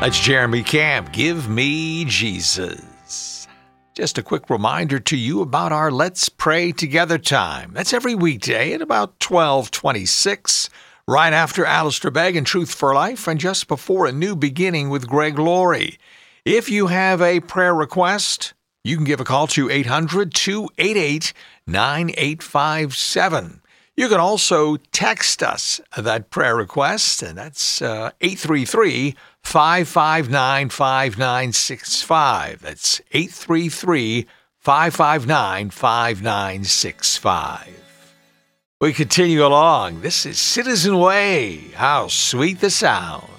That's Jeremy Camp. Give me Jesus. Just a quick reminder to you about our Let's Pray Together time. That's every weekday at about 12:26, right after Alistair Begg and Truth for Life, and just before A New Beginning with Greg Laurie. If you have a prayer request, you can give a call to 800-288-9857. You can also text us that prayer request, and that's 833-559-5965. That's 833-559-5965. We continue along. This is Citizen Way. How sweet the sound.